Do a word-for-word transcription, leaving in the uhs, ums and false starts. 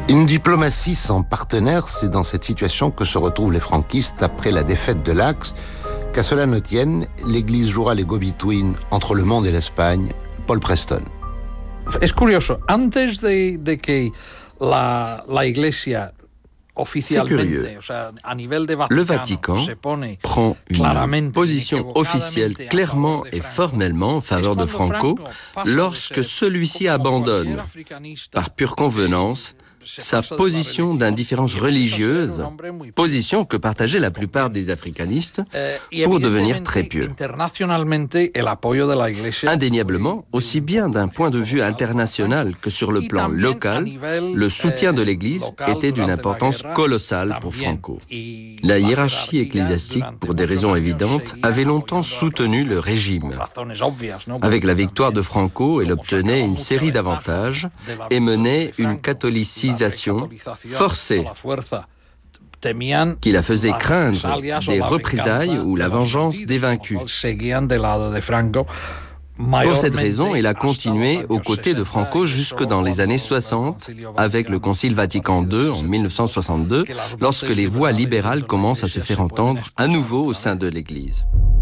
Une diplomatie sans partenaire, c'est dans cette situation que se retrouvent les franquistes après la défaite de l'Axe. Qu'à cela ne tienne, l'Église jouera les go-between entre le monde et l'Espagne. Paul Preston. Es curioso, antes de, de que la, la Iglesia C'est curieux. Le Vatican prend une position officielle clairement et formellement en faveur de Franco lorsque celui-ci abandonne, par pure convenance, sa position d'indifférence religieuse, position que partageaient la plupart des africanistes, pour devenir très pieux. Indéniablement, aussi bien d'un point de vue international que sur le plan local, le soutien de l'Église était d'une importance colossale pour Franco. La hiérarchie ecclésiastique, pour des raisons évidentes, avait longtemps soutenu le régime. Avec la victoire de Franco, elle obtenait une série d'avantages et menait une catholicisation forcée qui la faisait craindre des représailles ou la vengeance des vaincus. Pour cette raison, elle a continué aux côtés de Franco jusque dans les années soixante, avec le Concile Vatican deux en mille neuf cent soixante-deux, lorsque les voix libérales commencent à se faire entendre à nouveau au sein de l'Église.